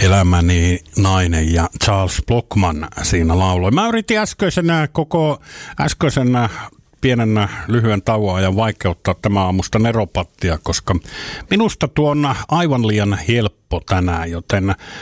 Elämäni nainen ja Charles Blockman siinä lauloi. Mä yritin äskeisen pienen lyhyen tauon ajan vaikeuttaa tämä aamusta neropattia, koska minusta tuo on aivan liian helppo tänään, joten